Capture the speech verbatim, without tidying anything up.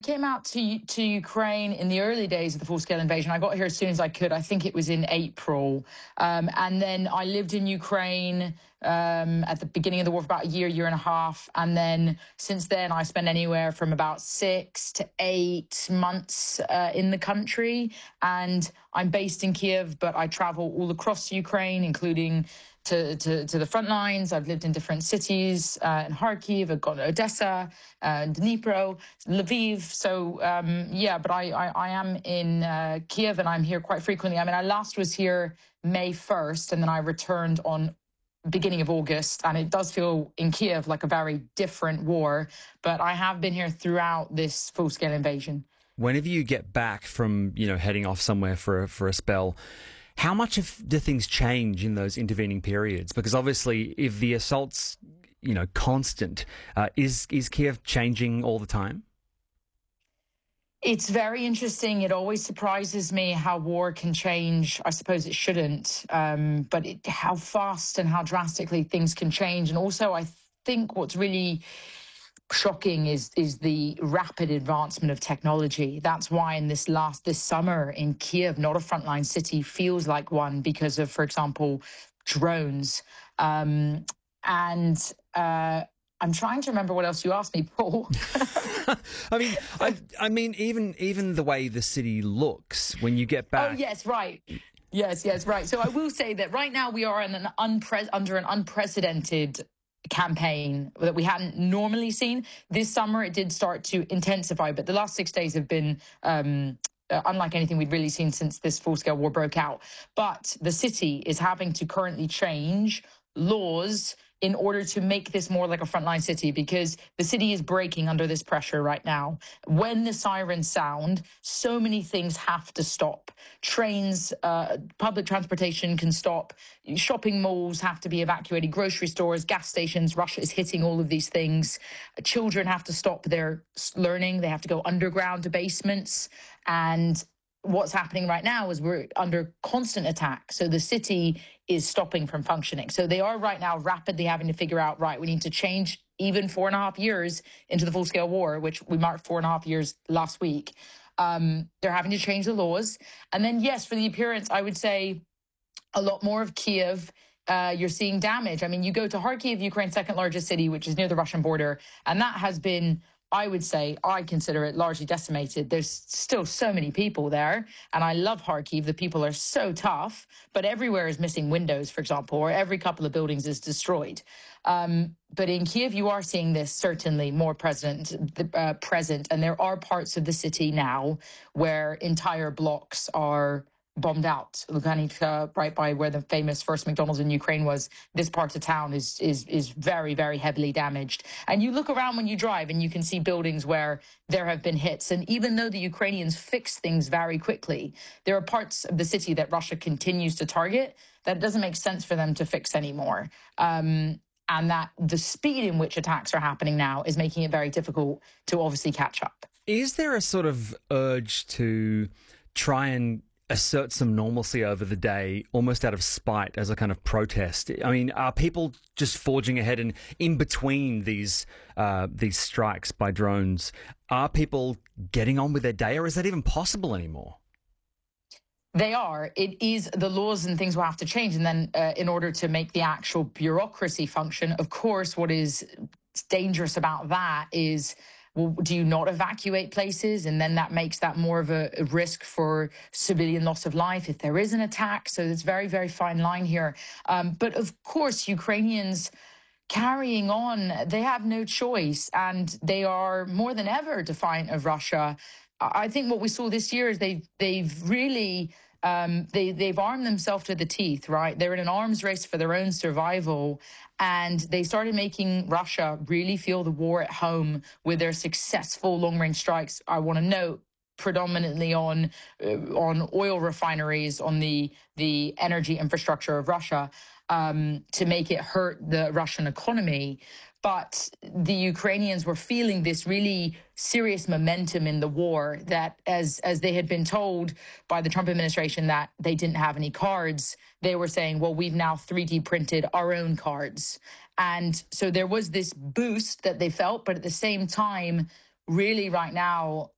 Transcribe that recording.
came out to to Ukraine in the early days of the full-scale invasion. I got here as soon as I could. I think it was in April. Um, and then I lived in Ukraine um, at the beginning of the war for about a year, year and a half. And then since then, I spent anywhere from about six to eight months uh, in the country. And I'm based in Kiev, but I travel all across Ukraine, including To, to, to the front lines. I've lived in different cities, uh, in Kharkiv, I've gone to Odessa, uh, Dnipro, Lviv. So, um, yeah, but I, I, I am in uh, Kiev, and I'm here quite frequently. I mean, I last was here May first, and then I returned on beginning of August, and it does feel in Kiev like a very different war, but I have been here throughout this full-scale invasion. Whenever you get back from, you know, heading off somewhere for a, for a spell, how much of, do things change in those intervening periods? Because obviously, if the assault's, you know, constant, uh, is is Kiev changing all the time? It's very interesting. It always surprises me how war can change. I suppose it shouldn't, um, but it, how fast and how drastically things can change. And also, I think what's really shocking is is the rapid advancement of technology. That's why in this last this summer in Kiev, not a frontline city, feels like one because of, for example, drones. Um, and uh, I'm trying to remember what else you asked me, Paul. I mean, I, I mean, even even the way the city looks when you get back. Oh yes, right. Yes, yes, right. So I will say that right now we are in an unpre- under an unprecedented campaign that we hadn't normally seen. This summer it did start to intensify, but the last six days have been um uh, unlike anything we'd really seen since this full-scale war broke out. But the city is having to currently change laws in order to make this more like a frontline city, because the city is breaking under this pressure right now. When the sirens sound, so many things have to stop. Trains, uh, public transportation can stop. Shopping malls have to be evacuated. Grocery stores, gas stations. Russia is hitting all of these things. Children have to stop their learning. They have to go underground to basements. And what's happening right now is we're under constant attack. So the city is stopping from functioning. So they are right now rapidly having to figure out, right, we need to change even four and a half years into the full-scale war, which we marked four and a half years last week. Um, they're having to change the laws. And then, yes, for the appearance, I would say a lot more of Kiev. Uh, you're seeing damage. I mean, you go to Kharkiv, Ukraine's second largest city, which is near the Russian border, and that has been, I would say, I consider it largely decimated. There's still so many people there, and I love Kharkiv. The people are so tough, but everywhere is missing windows, for example, or every couple of buildings is destroyed. Um, but in Kiev, you are seeing this certainly more present, uh, present, and there are parts of the city now where entire blocks are bombed out. Lukyanivka, right by where the famous first McDonald's in Ukraine was, this part of town is is is very, very heavily damaged. And you look around when you drive and you can see buildings where there have been hits. And even though the Ukrainians fix things very quickly, there are parts of the city that Russia continues to target that it doesn't make sense for them to fix anymore. Um, and that the speed in which attacks are happening now is making it very difficult to obviously catch up. Is there a sort of urge to try and assert some normalcy over the day, almost out of spite, as a kind of protest? I mean, are people just forging ahead, and in between these uh, these strikes by drones, are people getting on with their day, or is that even possible anymore? They are. It is, the laws and things will have to change. And then uh, in order to make the actual bureaucracy function, of course, what is dangerous about that is, well, do you not evacuate places? And then that makes that more of a, a risk for civilian loss of life if there is an attack. So it's very, very fine line here. Um, but of course, Ukrainians carrying on, they have no choice, and they are more than ever defiant of Russia. I think what we saw this year is they've, they've really... Um, they, they've armed themselves to the teeth, right? They're in an arms race for their own survival. And they started making Russia really feel the war at home with their successful long-range strikes. I want to note predominantly on uh, on oil refineries, on the, the energy infrastructure of Russia, um, to make it hurt the Russian economy. But the Ukrainians were feeling this really serious momentum in the war, that as as they had been told by the Trump administration that they didn't have any cards, they were saying, well, we've now three D printed our own cards. And so there was this boost that they felt, but at the same time, really right now,